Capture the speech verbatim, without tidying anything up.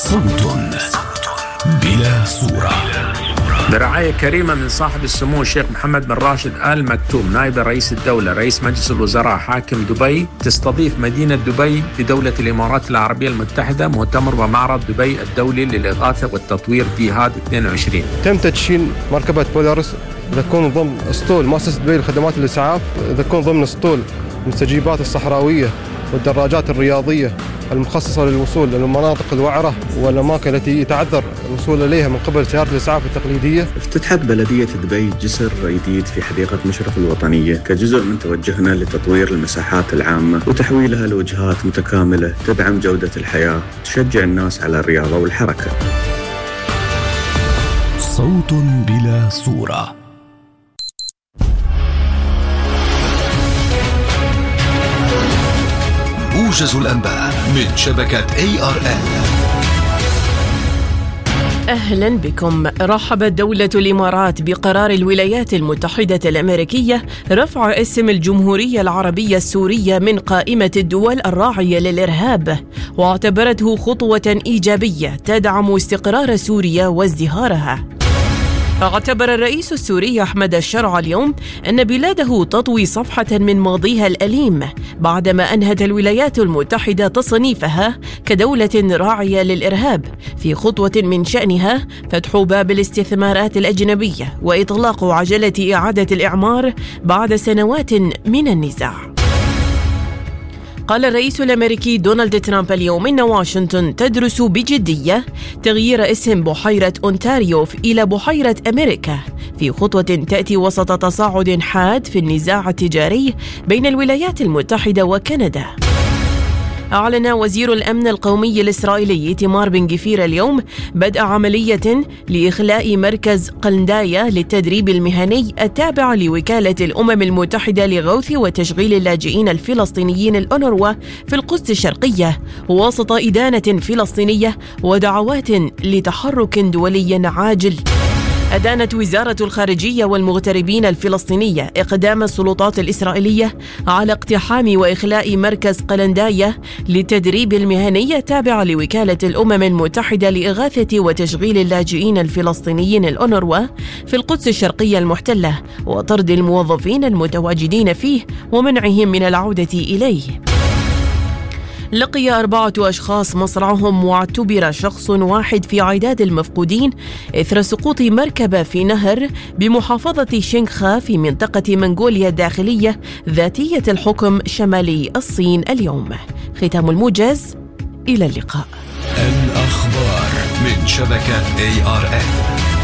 صوت بلا صورة. برعاية كريمة من صاحب السمو الشيخ محمد بن راشد آل مكتوم نائب رئيس الدولة رئيس مجلس الوزراء حاكم دبي، تستضيف مدينة دبي بدولة الإمارات العربية المتحدة مؤتمر ومعرض دبي الدولي للإغاثة والتطوير ديهاد اثنين وعشرين. تم تدشين مركبة بولارس تكون ضمن اسطول مؤسسة دبي لخدمات الإسعاف، تكون ضمن اسطول المستجيبات الصحراوية والدراجات الرياضية المخصصة للوصول للمناطق الوعرة والأماكن التي يتعذر الوصول إليها من قبل سيارة الإسعاف التقليدية. افتتحت بلدية دبي جسر جديد في حديقة مشرف الوطنية كجزء من توجهنا لتطوير المساحات العامة وتحويلها لوجهات متكاملة تدعم جودة الحياة وتشجع الناس على الرياضة والحركة. صوت بلا صورة. موجز الأنباء من شبكة إيه آر إن. أهلا بكم. رحبت دولة الإمارات بقرار الولايات المتحدة الأمريكية رفع اسم الجمهورية العربية السورية من قائمة الدول الراعية للإرهاب، واعتبرته خطوة إيجابية تدعم استقرار سوريا وازدهارها. اعتبر الرئيس السوري أحمد الشرع اليوم أن بلاده تطوي صفحة من ماضيها الأليم بعدما أنهت الولايات المتحدة تصنيفها كدولة راعية للإرهاب، في خطوة من شأنها فتح باب الاستثمارات الأجنبية وإطلاق عجلة إعادة الإعمار بعد سنوات من النزاع. قال الرئيس الأمريكي دونالد ترامب اليوم إن واشنطن تدرس بجدية تغيير اسم بحيرة أونتاريو إلى بحيرة أمريكا، في خطوة تأتي وسط تصاعد حاد في النزاع التجاري بين الولايات المتحدة وكندا. أعلن وزير الأمن القومي الإسرائيلي إيتمار بن غفير اليوم بدء عملية لإخلاء مركز قلندايا للتدريب المهني التابع لوكالة الأمم المتحدة لغوث وتشغيل اللاجئين الفلسطينيين الأونروا في القدس الشرقية، وسط إدانة فلسطينية ودعوات لتحرك دولي عاجل. أدانت وزارة الخارجية والمغتربين الفلسطينية إقدام السلطات الإسرائيلية على اقتحام وإخلاء مركز قلندايا للتدريب المهني التابع لوكالة الأمم المتحدة لإغاثة وتشغيل اللاجئين الفلسطينيين الأونروا في القدس الشرقية المحتلة، وطرد الموظفين المتواجدين فيه ومنعهم من العودة إليه. لقي أربعة أشخاص مصرعهم واعتبر شخص واحد في عداد المفقودين إثر سقوط مركبة في نهر بمحافظة شينغخا في منطقة منغوليا الداخلية ذاتية الحكم شمالي الصين اليوم. ختام الموجز، إلى اللقاء. الأخبار من شبكة إيه آر إن.